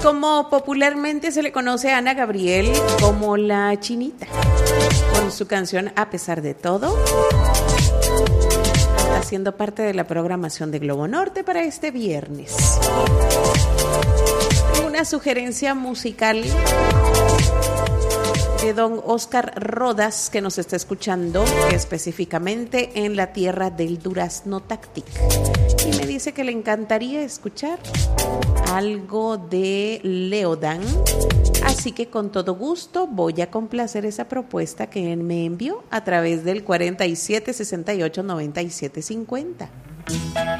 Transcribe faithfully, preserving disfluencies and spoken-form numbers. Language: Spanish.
Como popularmente se le conoce a Ana Gabriel como la Chinita, con su canción A pesar de todo, haciendo parte de la programación de Globo Norte para este viernes. Tengo una sugerencia musical de don Oscar Rodas, que nos está escuchando específicamente en la tierra del Durazno Táctic, y me dice que le encantaría escuchar algo de Leodán, así que con todo gusto voy a complacer esa propuesta que él me envió a través del cuarenta y siete, sesenta y ocho, noventa y siete, cincuenta.